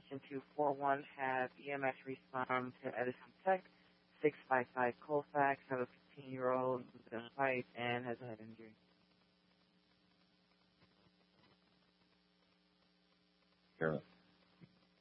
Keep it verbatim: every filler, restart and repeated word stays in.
question two four one, have E M S respond to Edison Tech. six five five Colfax, have a fifteen-year-old with a pipe and has a head injury. Carolyn.